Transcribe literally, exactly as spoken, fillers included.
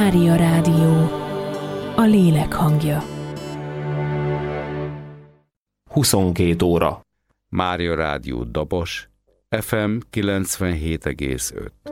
Mária Rádió, a lélek hangja. huszonkét óra. Mária Rádió Dobos, ef em kilencvenhét egész öt.